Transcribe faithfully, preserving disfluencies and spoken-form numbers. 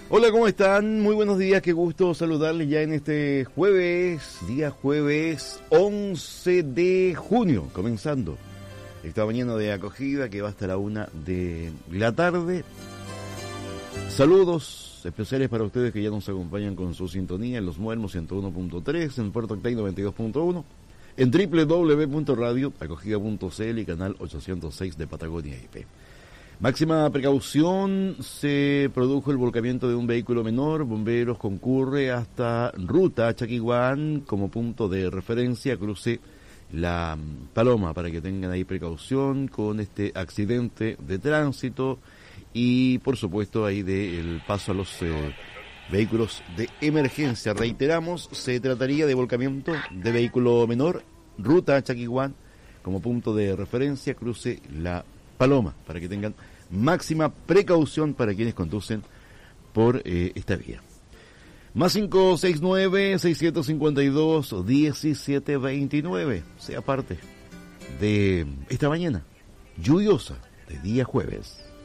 Hola, ¿cómo están? Muy buenos días, qué gusto saludarles ya en este jueves, día jueves once de junio, comenzando esta mañana de acogida que va hasta la una de la tarde. Saludos especiales para ustedes que ya nos acompañan con su sintonía en Los Muermos ciento uno punto tres, en Puerto Octay noventa y dos punto uno, en doble u doble u doble u punto radio acogida punto c l y canal ochocientos seis de Patagonia I P. Máxima precaución, se produjo el volcamiento de un vehículo menor, bomberos concurre hasta Ruta Chaquiguán como punto de referencia, cruce La Paloma, para que tengan ahí precaución con este accidente de tránsito y por supuesto ahí del paso a los eh, vehículos de emergencia. Reiteramos, se trataría de volcamiento de vehículo menor, Ruta Chaquiguán como punto de referencia, cruce La Paloma, para que tengan máxima precaución para quienes conducen por eh, esta vía. Más cinco seis nueve, seiscientos cincuenta y dos, diecisiete veintinueve, sea parte de esta mañana lluviosa de día jueves.